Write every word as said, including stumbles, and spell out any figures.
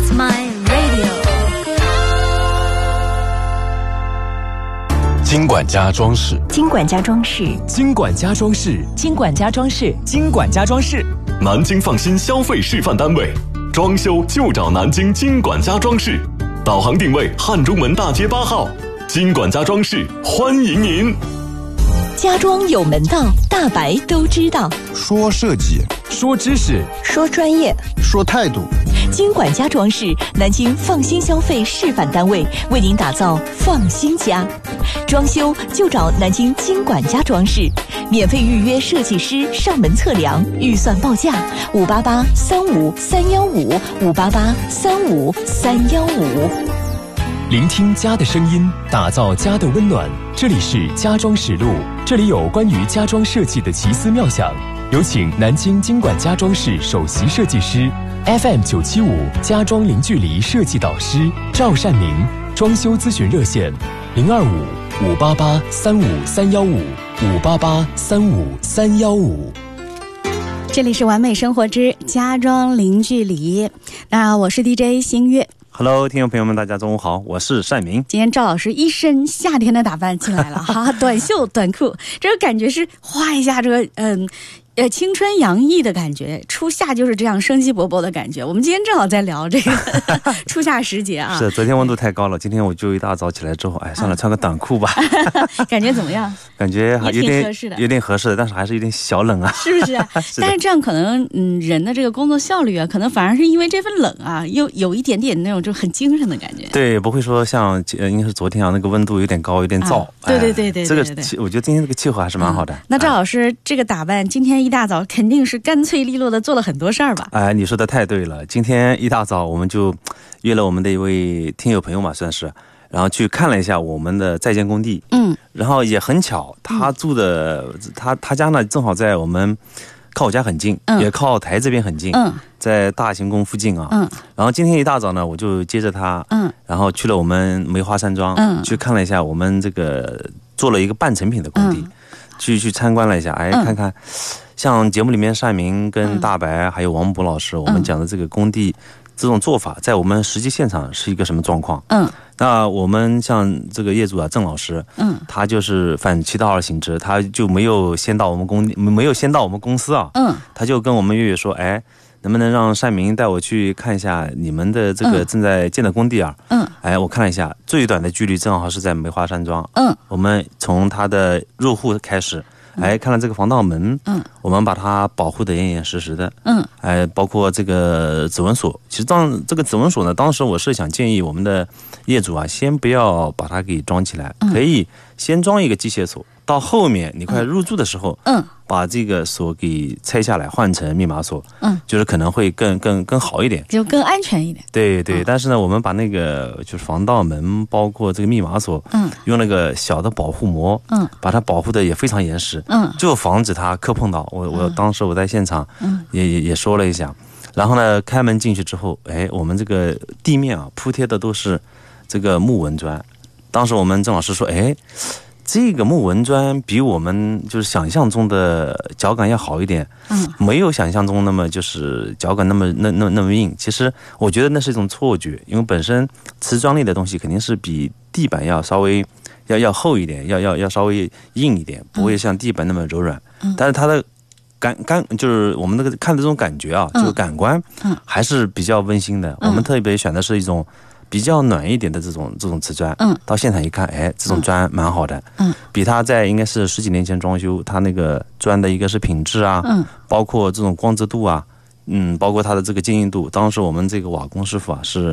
It's my radio。 金管家装饰， 金管家装饰， 金管家装饰， 金管家装饰， 金管家装饰， 南京放心消费示范单位，装修就找南京金管家装饰。导航定位汉中门大街八号，金管家装饰欢迎您。 家装有门道，大白都知道。 说设计， 说知识， 说专业， 说态度。 金管家装饰，南京放心消费示范单位，为您打造放心家。装修就找南京金管家装饰，免费预约设计师上门测量，预算报价五八八三五三幺五五八八三五三幺五。 聆听家的声音，打造家的温暖。这里是家装实录，这里有关于家装设计的奇思妙想。有请南京金管家装饰首席设计师 F M 九七五家装零距离设计导师赵善明，装修咨询热线零二五五八八三五三幺五五八八三五三幺五。 这里是完美生活之家装零距离，那我是 D J 新月。 Hello， 听众朋友们，大家中午好，我是单明。 今天赵老师一身夏天的打扮进来了哈，短袖短裤，这个感觉是哗一下，这个嗯。呃，青春洋溢的感觉，初夏就是这样生机勃勃的感觉。我们今天正好在聊这个初夏时节啊。 是，昨天温度太高了，今天我就一大早起来之后，哎，算了，穿个短裤吧。 感觉怎么样？ 感觉还有点合适的，有点合适的，但是还是有点小冷啊。 是不是？是但是这样可能，嗯，人的这个工作效率啊，可能反而是因为这份冷啊，又有一点点那种就很精神的感觉。 对，不会说像呃，应该是昨天啊，那个温度有点高，有点燥。 啊、对对对 对, 对, 对, 对, 对, 对，这个我觉得今天这个气候还是蛮好的。 嗯、那赵老师、哎、这个打扮，今天一大早肯定是干脆利落的做了很多事儿吧？ 哎，你说的太对了。今天一大早我们就约了我们的一位听友朋友嘛，算是，然后去看了一下我们的在建工地。嗯，然后也很巧，他住的、嗯、他他家呢正好在我们靠我家很近，嗯、也靠台这边很近。嗯，在大行宫附近啊。嗯，然后今天一大早呢，我就接着他，嗯，然后去了我们梅花山庄，嗯，去看了一下我们这个做了一个半成品的工地，嗯、去去参观了一下，哎，看看。像节目里面单明跟大白、嗯、还有王博老师我们讲的这个工地这种做法在我们实际现场是一个什么状况。嗯，那我们像这个业主啊郑老师，嗯，他就是反其道而行之，他就没有先到我们工地，没有先到我们公司啊。嗯，他就跟我们月月说，哎，能不能让单明带我去看一下你们的这个正在建的工地啊？嗯，哎，我看了一下，最短的距离正好是在梅花山庄。嗯，我们从他的入户开始，哎，看了这个防盗门，嗯，我们把它保护得严严实实的，嗯，哎，包括这个指纹锁，其实当这个指纹锁呢，当时我是想建议我们的业主啊，先不要把它给装起来，嗯、可以先装一个机械锁，到后面你快入住的时候，嗯，把这个锁给拆下来换成密码锁，嗯，就是可能会更更更好一点， 就更安全一点。 对对，嗯、但是呢，我们把那个就是防盗门，包括这个密码锁，嗯，用那个小的保护膜，嗯，把它保护的也非常严实，嗯，就防止它磕碰到。我我当时我在现场，嗯，也也也说了一下，然后呢，开门进去之后，哎，我们这个地面啊铺贴的都是这个木纹砖，当时我们郑老师说，哎。这个木纹砖比我们就是想象中的脚感要好一点，嗯，没有想象中那么就是脚感那么那那那么硬。其实我觉得那是一种错觉，因为本身瓷砖类的东西肯定是比地板要稍微要要厚一点，要要要稍微硬一点，不会像地板那么柔软。嗯，但是它的感感就是我们那个看的这种感觉啊，这个感官，嗯，还是比较温馨的。我们特别选的是一种。比较暖一点的这种这种瓷砖，嗯，到现场一看，哎，这种砖蛮好的，嗯，比它在应该是十几年前装修，它那个砖的一个是品质啊，嗯，包括这种光泽度啊，嗯，包括它的这个坚硬度，当时我们这个瓦工师傅啊是